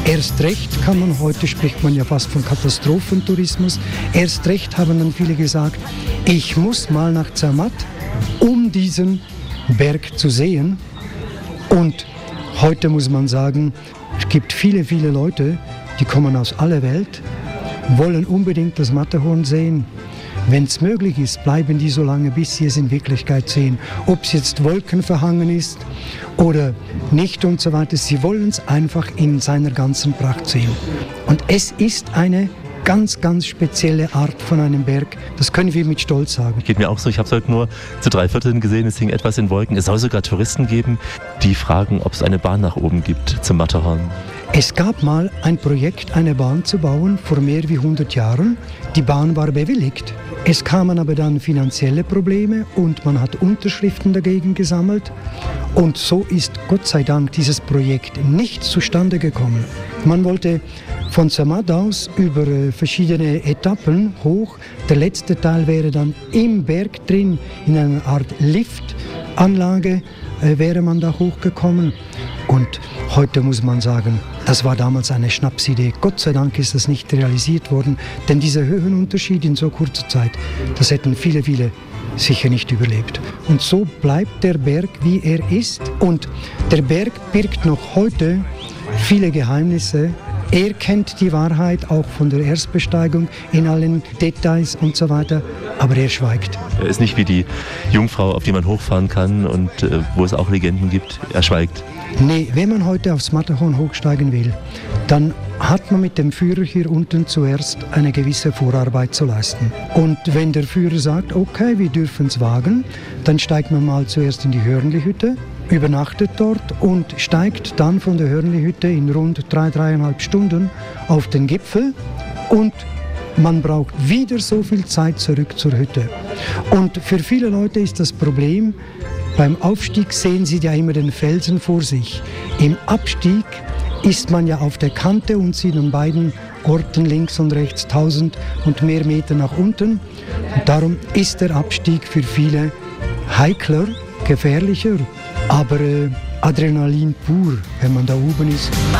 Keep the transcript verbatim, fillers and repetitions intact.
Erst recht kann man, heute spricht man ja fast von Katastrophentourismus, erst recht haben dann viele gesagt, ich muss mal nach Zermatt, um diesen Berg zu sehen. Und heute muss man sagen, es gibt viele, viele Leute, die kommen aus aller Welt, wollen unbedingt das Matterhorn sehen. Wenn es möglich ist, bleiben die so lange, bis sie es in Wirklichkeit sehen. Ob es jetzt wolkenverhangen ist oder nicht und so weiter. Sie wollen es einfach in seiner ganzen Pracht sehen. Und es ist eine ganz, ganz spezielle Art von einem Berg. Das können wir mit Stolz sagen. Geht mir auch so. Ich habe es heute nur zu drei Vierteln gesehen. Es hing etwas in Wolken. Es soll sogar Touristen geben, die fragen, ob es eine Bahn nach oben gibt zum Matterhorn. Es gab mal ein Projekt, eine Bahn zu bauen, vor mehr wie hundert Jahren. Die Bahn war bewilligt. Es kamen aber dann finanzielle Probleme und man hat Unterschriften dagegen gesammelt. Und so ist Gott sei Dank dieses Projekt nicht zustande gekommen. Man wollte von Zermatt aus über verschiedene Etappen hoch. Der letzte Teil wäre dann im Berg drin, in einer Art Liftanlage äh, wäre man da hochgekommen. Und heute muss man sagen, das war damals eine Schnapsidee. Gott sei Dank ist das nicht realisiert worden, denn dieser Höhenunterschied in so kurzer Zeit, das hätten viele, viele sicher nicht überlebt. Und so bleibt der Berg, wie er ist. Und der Berg birgt noch heute viele Geheimnisse. Er kennt die Wahrheit auch von der Erstbesteigung in allen Details und so weiter, aber er schweigt. Er ist nicht wie die Jungfrau, auf die man hochfahren kann und äh, wo es auch Legenden gibt. Er schweigt. Nee, wenn man heute aufs Matterhorn hochsteigen will, dann hat man mit dem Führer hier unten zuerst eine gewisse Vorarbeit zu leisten. Und wenn der Führer sagt, okay, wir dürfen es wagen, dann steigt man mal zuerst in die Hörnli-Hütte, übernachtet dort und steigt dann von der Hörnli-Hütte in rund drei, dreieinhalb Stunden auf den Gipfel und man braucht wieder so viel Zeit zurück zur Hütte. Und für viele Leute ist das Problem, beim Aufstieg sehen sie ja immer den Felsen vor sich. Im Abstieg ist man ja auf der Kante und sieht an beiden Orten links und rechts tausend und mehr Meter nach unten. Und darum ist der Abstieg für viele heikler, gefährlicher, aber äh, Adrenalin pur, wenn man da oben ist.